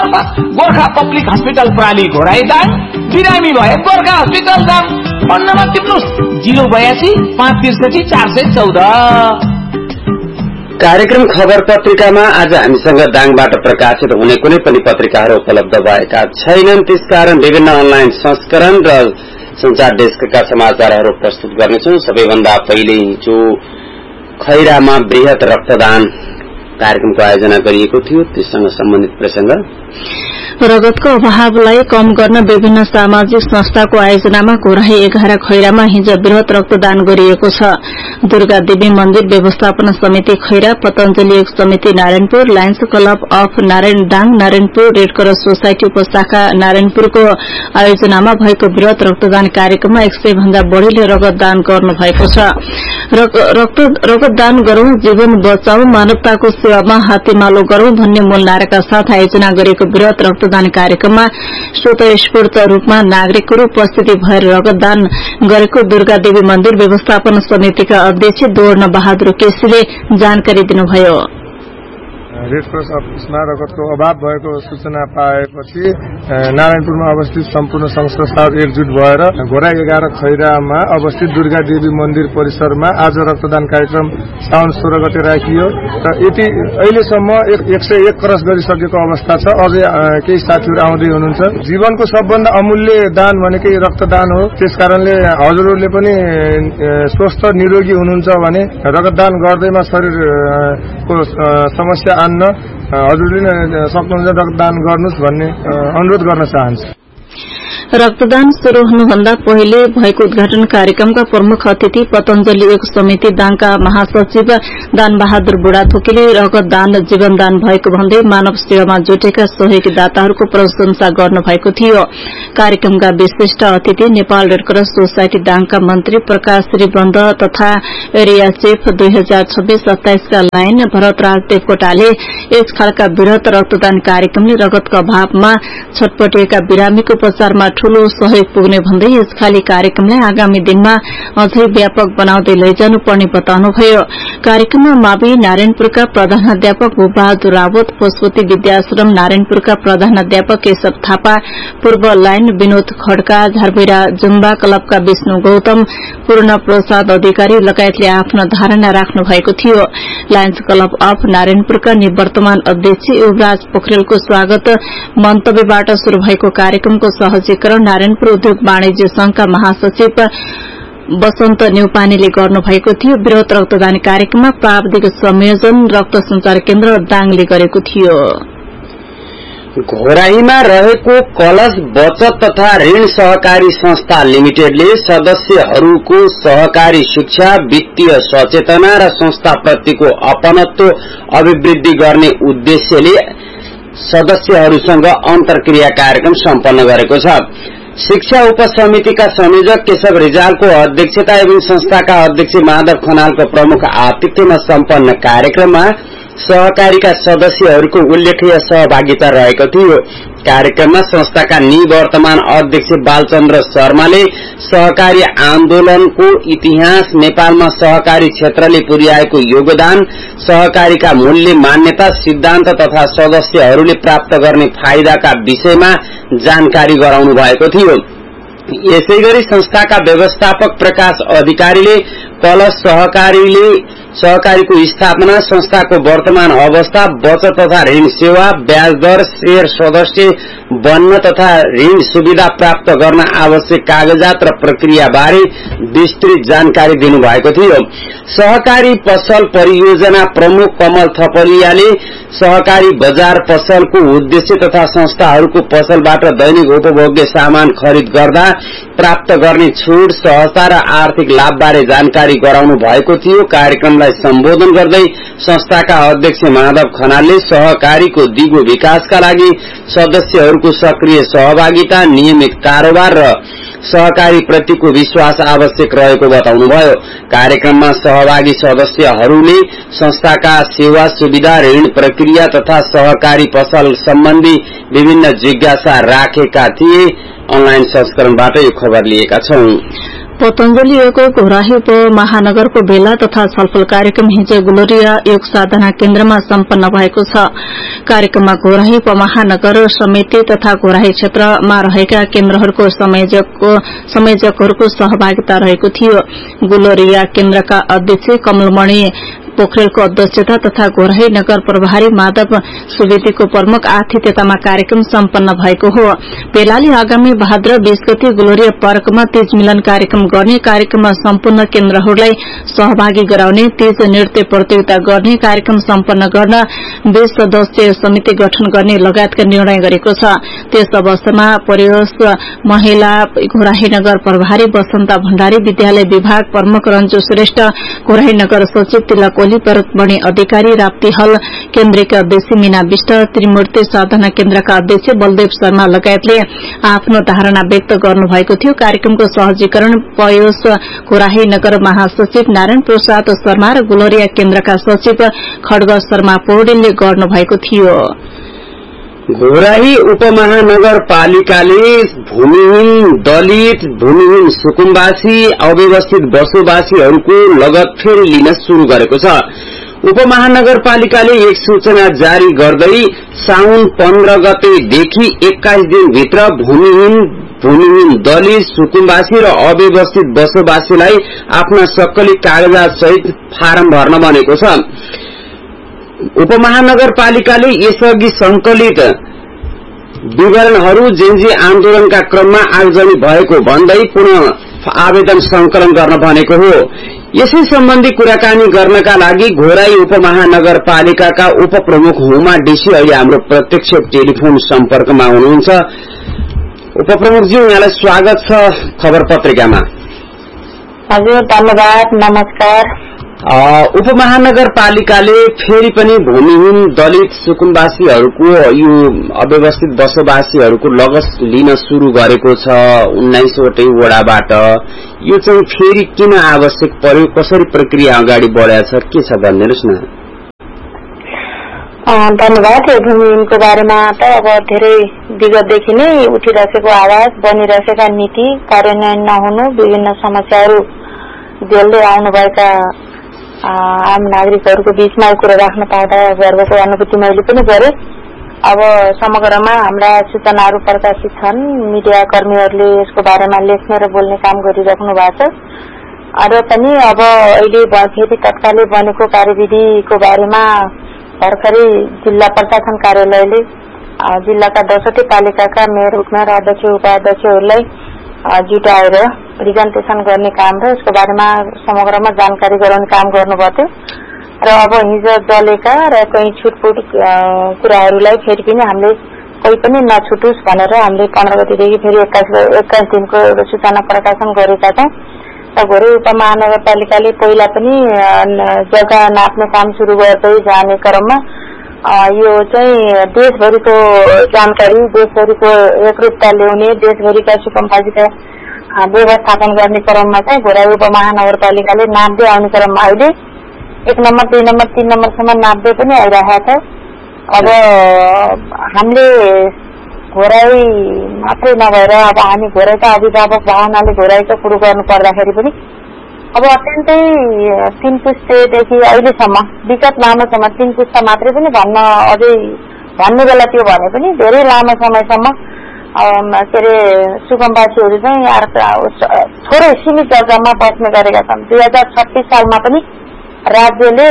Gorkha public hospital प्राली घोडाईदाङ बिरामी भए Gorkha hospital जाम भन्नमा टिप्नुस् 082 563 414। कार्यक्रम खबर पत्रिकामा आज हामीसँग दाङबाट प्रकाशित हुने कुनै पनि पत्रिकाहरू उपलब्ध भएका छैनन्, त्यसकारण विभिन्न अनलाइन संस्करण र संचार डेस्कका समाचारहरू प्रस्तुत गर्नेछौं। सबैभन्दा पहिले जो खैरामा बृहत रक्तदान कार्यक्रमको आयोजना गरिएको थियो त्यससँग सम्बन्धित प्रसंग। रगतको अभावलाई कम गर्न विभिन्न सामाजिक संस्थाको आयोजनामा घोराही 11 खैरामा हिजो बृहत रक्तदान गरिएको छ। दुर्गा देवी मन्दिर व्यवस्थापन समिति खैरा, पतञ्जलि योग समिति Narayanpur, Lions club of नारायणदाङ Narayanpur, red cross society उपशाखा नारायणपुरको आयोजनामा भएको बृहत रक्तदान कार्यक्रममा 100 भन्दा बढ़ीले रगतदान गर्नु भएको छ। रगतदान गरौं, जीवन बचाऊ, मानवताको सेवामा हातेमालो गरौं भन्ने मूल नाराका साथ आयोजना गरेको बृहत रक्तदान कार्यक्रममा स्वतस्फूर्त रूपमा नागरिकहरू उपस्थिति भएर रगतदान गरेको दुर्गा देवी मन्दिर व्यवस्थापन समितिका अध्यक्ष दोर्ण बहादुर केसीले जानकारी दिनुभयो। रेड क्रस अफिसमा रगतको अभाव भएको सूचना पाएपछि नारायणपुरमा अवस्थित सम्पूर्ण संस्थाहरू एकजुट भएर घोराही 11 खैरामा अवस्थित दुर्गा देवी मन्दिर परिसरमा आज रक्तदान कार्यक्रम साउन 16 गते राखियो र यति अहिलेसम्म 101 क्रस गरिसकेको अवस्था छ। अझै केही साथीहरू आउँदै हुनुहुन्छ। जीवनको सबभन्दा अमूल्य दान भनेकै रक्तदान हो। त्यसकारणले हजुरहरूले पनि स्वस्थ निरोगी हुनुहुन्छ भने रक्तदान गर्दैमा शरीरको समस्या हजुरले सक्नुहुन्छ रक्तदान गर्नुस् भन्ने अनुरोध गर्न चाहन्छु। रक्तदान शुरू हुनुभन्दा पहिले भएको उद्घाटन कार्यक्रमका प्रमुख अतिथि पतञ्जलि योग समिति दाङका महासचिव दान बहादुर बुढाथोकीले रगतदान जीवनदान भएको भन्दै मानव सेवामा जुटेका सहयोगी दाताहरूको प्रशंसा गर्नुभएको थियो। कार्यक्रमका विशिष्ट अतिथि नेपाल रेड क्रस सोसाइटी दाङका मन्त्री प्रकाश श्रीबन्द तथा एरिया चीफ 2026-27 का लाइन भरतराज देवकोटाले यस खालका वृहत रक्तदान कार्यक्रमले रगतको अभावमा छटपटिएका बिरामीको उपचारमा ठूलो सहयोग पुग्ने भन्दै यसखाली कार्यक्रमलाई आगामी दिनमा अझै व्यापक बनाउँदै लैजानु पर्ने बताउनुभयो। कार्यक्रममा मावि नारायणपुरका प्रधानाध्यापक भूबहादुर रावत, पशुपति विद्याश्रम नारायणपुरका प्रधानाध्यापक केशव थापा, पूर्व लाइन विनोद खड्का, झारबैरा जुम्बा क्लबका विष्णु गौतम, पूर्ण प्रसाद अधिकारी लगायतले आफ्नो धारणा राख्नु भएको थियो। लायन्स क्लब अफ नारायणपुरका निवर्तमान अध्यक्ष युवराज पोखरेलको स्वागत मन्तव्यबाट शुरू भएको कार्यक्रमको सहजीकरण नारायणपुर उद्योग वाणिज्य संघका महासचिव वसन्त न्यौपानेले गर्नुभएको थियो। बृहत रक्तदान कार्यक्रममा प्राविधिक संयोजन रक्त संचार केन्द्र दाङले गरेको थियो। घोराहीमा रहेको कलश बचत तथा ऋण सहकारी संस्था लिमिटेडले सदस्यहरूको सहकारी शिक्षा, वित्तीय सचेतना र संस्थाप्रतिको अपनत्व अभिवृद्धि गर्ने उद्देश्यले सदस्यहरूसँग अन्तर्क्रिया कार्यक्रम सम्पन्न गरेको छ। शिक्षा उपसमितिका संयोजक केशव रिजालको अध्यक्षता एवं संस्थाका अध्यक्ष माधव खनालको प्रमुख आतिथ्यमा सम्पन्न कार्यक्रममा सहकारीका सदस्यहरूको उल्लेखनीय सहभागिता रहेको थियो। कार्यक्रममा संस्थाका निवर्तमान अध्यक्ष बालचन्द्र शर्माले सहकारी आन्दोलनको इतिहास, नेपालमा सहकारी क्षेत्रले पुर्याएको योगदान, सहकारीका मूल्य, मान्यता, सिद्धान्त तथा सदस्यहरूले प्राप्त गर्ने फाइदाका विषयमा जानकारी गराउनु भएको थियो। यसैगरी संस्थाका व्यवस्थापक प्रकाश अधिकारीले कलश सहकारीको स्थापना, संस्थाको वर्तमान अवस्था, बचत तथा ऋण सेवा, ब्याज दर, शेयर सदस्य बन्न तथा ऋण सुविधा प्राप्त गर्न आवश्यक कागजात र प्रक्रिया बारे विस्तृत जानकारी दिनुभएको थियो। सहकारी पसल परियोजना प्रमुख कमल थपलियाले सहकारी बजार पसलको उद्देश्य तथा संस्थाहरूको पसलबाट दैनिक उपभोग्य सामान खरिद गर्दा प्राप्त गर्ने छूट, सहजता र आर्थिक लाभबारे जानकारी गराउनु भएको थियो। कार्यक्रमलाई सम्बोधन गर्दै संस्थाका अध्यक्ष माधव खनालले सहकारीको दिगो विकासका लागि सदस्यहरूको सक्रिय सहभागिता, नियमित कारोबार र सहकारी प्रतिको विश्वास आवश्यक रहेको बताउनुभयो। कार्यक्रममा सहभागी सदस्यहरूले संस्थाका सेवा सुविधा, ऋण प्रक्रिया तथा सहकारी पसल सम्बन्धी विभिन्न जिज्ञासा राखेका थिए। अनलाइन संस्करणबाट यो खबर लिएका छौं। पतंजलि योगको घोराही उपमहानगरको भेला तथा छलफल कार्यक्रम हिजो गुलोरिया योग साधना केन्द्रमा सम्पन्न भएको छ। कार्यक्रममा घोराही उपमहानगर समिति तथा घोराही क्षेत्रमा रहेका केन्द्रहरूको संयोजकहरूको सहभागिता रहेको थियो। गुलोरिया केन्द्रका अध्यक्ष कमलमणि पोखरेलको अध्यक्षता तथा घोराही नगर प्रभारी माधव सुवेदीको प्रमुख आतिथ्यतामा कार्यक्रम सम्पन्न भएको हो। भेलाले आगामी भाद्र 20 गते गुलोरिया पार्कमा तीज मिलन कार्यक्रम गर्ने, कार्यक्रममा सम्पूर्ण केन्द्रहरूलाई सहभागी गराउने, तीज नृत्य प्रतियोगिता गर्ने, कार्यक्रम सम्पन्न गर्न 20 सदस्यीय समिति गठन गर्ने लगायतका निर्णय गरेको छ। त्यस अवसरमा परिवेश महिला घोराही नगर प्रभारी वसन्ता भण्डारी, विद्यालय विभाग प्रमुख रञ्जु श्रेष्ठ, घोराही नगर सचिव तिलक ओली, परतमणि अधिकारी, राप्ती हल केन्द्रका अध्यक्ष मीना विष्ट, त्रिमूर्ति साधना केन्द्रका अध्यक्ष बलदेव शर्मा लगायतले आफ्नो धारणा व्यक्त गर्नुभएको थियो। कार्यक्रमको सहजीकरण पयोस घोराही नगर महासचिव नारायण प्रसाद शर्मा र गुलोरिया केन्द्रका सचिव खड्ग शर्मा पौडेलले गर्नुभएको थियो। घोराही उपमहानगरपालिकाले भूमिहीन दलित, भूमिहीन सुकुम्बासी, अव्यवस्थित बसोबासीहरूको लगत फेरि लिन शुरू गरेको छ। उपमहानगरपालिकाले एक सूचना जारी गर्दै साउन 15 गतेदेखि 21 दिनभित्र भूमिहीन दलित, सुकुम्बासी र अव्यवस्थित बसोबासीलाई आफ्ना सक्कली कागजात सहित फारम भर्न भनेको छ। उपमहानगरपालिकाले यसअघि संकलित विवरणहरू जेन्जी आन्दोलनका क्रममा आगजनी भएको भन्दै पुनः आवेदन संकलन गर्न भनेको हो। यसै सम्बन्धी कुराकानी गर्नका लागि घोराही उपमहानगरपालिकाका उपप्रमुख हुमा डीसी अहिले हाम्रो प्रत्यक्ष टेलिफोन सम्पर्कमा हुनुहुन्छ। उपप्रमुखज्यू, यहाँलाई स्वागत छ खबर पत्रिकामा। हजुर, धन्यवाद, नमस्कार। उपमहानगरपालिकाले फेरि पनि भूमिहीन दलित, सुकुम्बासीहरूको यो अव्यवस्थित बसोबासीहरूको लगत लिन शुरू गरेको छ 19वटै वडाबाट। यो चाहिँ फेरि किन आवश्यक पर्यो, कसरी प्रक्रिया अगाडि बढाएको छ, के छ भनिदिनुहोस् न। धन्यवाद। यो भूमिहीनको बारेमा त अब धेरै विगतदेखि नै उठिरहेको आवाज, बनिरहेका नीति कार्यान्वयन नहुनु, विभिन्न समस्याहरू झेल्दै आउनुभएका आम नागरिकहरूको बीचमा यो कुरा राख्न पाउँदा गर्वको अनुभूति मैले पनि गरे। अब समग्रमा हाम्रा सूचनाहरू प्रकाशित छन्, मिडिया कर्मीहरूले यसको बारेमा लेख्ने र बोल्ने काम गरिराख्नु भएको छ। र पनि अब अहिले फेरि तत्कालै बनेको कार्यविधिको बारेमा भर्खरै जिल्ला प्रशासन कार्यालयले जिल्लाका 10वटै पालिकाका मेयर, उपमेयर, अध्यक्ष, उपाध्यक्षहरूलाई जुटाएर प्रेजेन्टेसन गर्ने काम र यसको बारेमा समग्रमा जानकारी गराउने काम गर्नुभएको थियो। र अब हिजो जलेका र कहीँ छुटपुट कुराहरूलाई फेरि पनि हामीले कोही पनि नछुटोस् भनेर हामीले 15 गतेदेखि फेरि 21 दिनको एउटा सूचना प्रकाशन गरेका छौँ। र घोराही उपमहानगरपालिकाले पहिला पनि जग्गा नाप्ने काम सुरु गर्दै जाने क्रममा यो चाहिँ देशभरिको जानकारी, देशभरिको एकरूपता ल्याउने, देशभरिका सुकुम्बासीका व्यवस्थापन गर्ने क्रममा चाहिँ घोराही उपमहानगरपालिकाले नाप्दै आउने क्रममा अहिले 1 नम्बर, 2 नम्बर, 3 नम्बरसम्म नाप्दै पनि आइरहेको छ। अब हामीले घोराही मात्रै नभएर अब हामी घोराहीका अभिभावक भावनाले घोराहीको कुरो गर्नु पर्दाखेरि पनि अब अत्यन्तै 3 पुस्तेदेखि अहिलेसम्म विगत लामो समय 3 पुस्ता मात्रै पनि भन्नु बेला त्यो भने पनि धेरै लामो समयसम्म के अरे सुकुम्बासीहरू चाहिँ थोरै सीमित जग्गामा बस्ने गरेका छन्। 2036 सालमा पनि राज्यले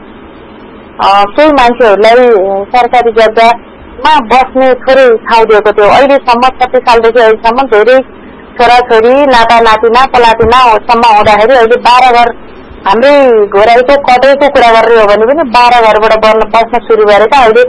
केही मान्छेहरूलाई सरकारी जग्गामा बस्ने थोरै ठाउँ दिएको थियो। अहिलेसम्म 36 सालदेखि अहिलेसम्म धेरै छोराछोरी, नाता नातिना, पलातिनासम्म हुँदाखेरि अहिले 12 घर, हाम्रै घोराहीको कतैको कुरा गरेर हो भने पनि 12 घरबाट बस्न सुरु गरेका। अहिले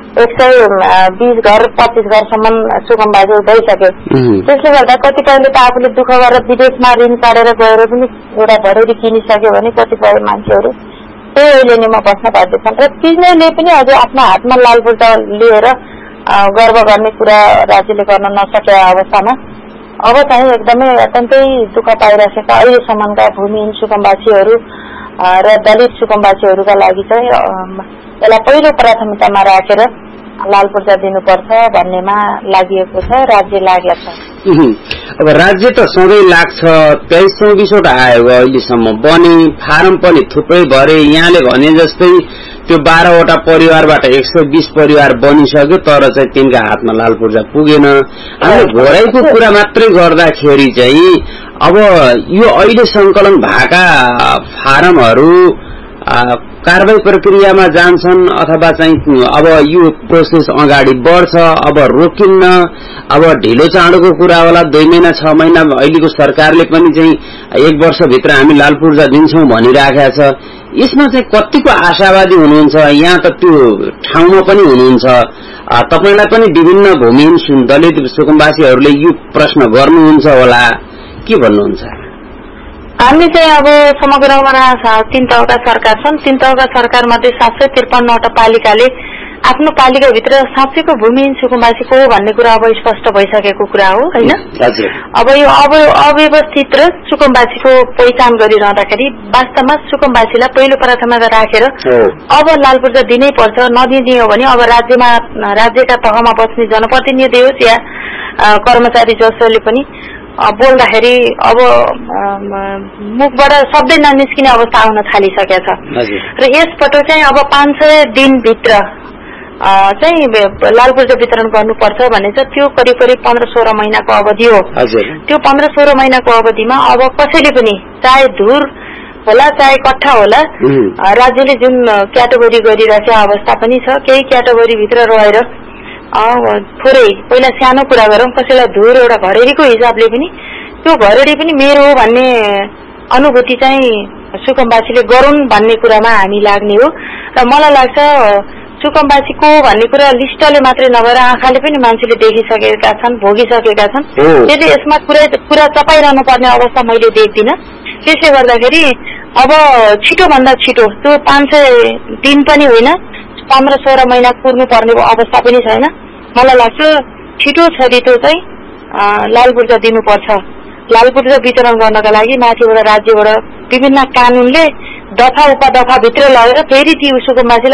120 घर, 25 घरसम्म सुकुम्बासी भइसक्यो। त्यसले गर्दा कतिपयले त आफूले दुःख गरेर विदेशमा ऋण काटेर गएर पनि एउटा भरौरी किनिसक्यो भने कतिपय मान्छेहरू त्यही अहिले नै म बस्न बाध्य छन्। र तिनीहरूले पनि अझै आफ्नो हातमा लाल बुर्ता लिएर गर्व गर्ने कुरा राज्यले गर्न नसकेको अवस्थामा अब चाहिँ एकदमै अत्यन्तै दुःख पाइरहेका अहिलेसम्मका भूमिहीन सुकुम्बासीहरू र दलित सुकुम्बासीहरूका लागि चाहिँ यसलाई पहिलो प्राथमिकतामा राखेर लाल पूर्जा दिनुपर्छ भन्नेमा लागि छ, राज्य लागेको छ। अब राज्य त सधैँ लाग्छ 23-24वटा आयोग अहिलेसम्म बने, फारम पनि थुप्रै भरे। यहाँले भने जस्तै त्यो 12वटा परिवारबाट 120 परिवार बनिसक्यो, तर चाहिँ तिनका हातमा लाल पूर्जा पुगेन। हामीले घोराइको कुरा मात्रै गर्दाखेरि चाहिँ अब यो अहिले संकलन भएका फारमहरू कारबाही प्रक्रियामा जान्छन् अथवा चाहिँ अब यो प्रोसेस अगाडि बढ्छ, अब रोकिन्न, अब ढिलो चाँडोको कुरा होला 2 महिना 6 महिना। अहिलेको सरकारले पनि चाहिँ 1 वर्षभित्र हामी लाल पूर्जा दिन्छौं भनिराखेको छ। यसमा चाहिँ कतिको आशावादी हुनुहुन्छ? यहाँ त त्यो ठाउँमा पनि हुनुहुन्छ, तपाईलाई पनि विभिन्न भूमिहीन दलित सुकुम्बासीहरूले यो प्रश्न गर्नुहुन्छ होला, के भन्नुहुन्छ? हामी चाहिँ अब समग्रमा 3 तहका सरकार छन्। 3 तहका सरकार मध्ये 753वटा पालिकाले आफ्नो पालिकाभित्र साँच्चैको भूमिहीन सुकुम्बासी को भन्ने कुरा अब स्पष्ट भइसकेको कुरा हो हैन। अब यो अव्यवस्थित र सुकुम्बासीको पहिचान गरिरहँदाखेरि वास्तवमा सुकुम्बासीलाई पहिलो प्राथमिकता राखेर अब लाल पूर्जा दिनै पर्छ। नदिने हो भने अब राज्यका तहमा बस्ने जनप्रतिनिधि होस् या कर्मचारी जसले पनि बोल्दाखेरि अब मुखबाट शब्दै ननिस्किने अवस्था आउन थालिसकेको छ। र यसपटक चाहिँ अब 500 दिनभित्र चाहिँ लाल पूर्जा वितरण गर्नुपर्छ भने चाहिँ त्यो करिब 15-16 महिनाको अवधि हो। त्यो 15-16 महिनाको अवधिमा अब कसैले पनि चाहे धुर होला चाहे कट्ठा होला राज्यले जुन क्याटेगोरी गरिरहेको अवस्था पनि छ। केही क्याटेगोरी भित्र रहेर थोरै पहिला सानो कुरा गरौं, कसैलाई धुर एउटा घरेरीको हिसाबले पनि त्यो घरेरी पनि मेरो हो भन्ने अनुभूति चाहिँ सुकुम्बासीले गरून् भन्ने कुरामा हामी लाग्ने हो। र मलाई लाग्छ सुकुम्बासीको भन्ने कुरा लिस्टले मात्रै नभएर आँखाले पनि मान्छेले देखिसकेका छन्, भोगिसकेका छन्। त्यसले यसमा कुरा चपाइरहनु पर्ने अवस्था मैले देख्दिन। त्यसले गर्दाखेरि अब छिटो भन्दा छिटो त्यो 500 दिन पनि होइन, 15-16 महिना पुग्नु पर्ने अवस्था पनि छैन। मलाई लाग्छ छिटो छरिटो चाहिँ लाल पूर्जा दिनुपर्छ। लाल पूर्जा वितरण गर्नका लागि माथिबाट राज्यबाट विभिन्न कानूनले दफा उपदफा भित्र लगेर फेरि ती सुकुम्बासीलाई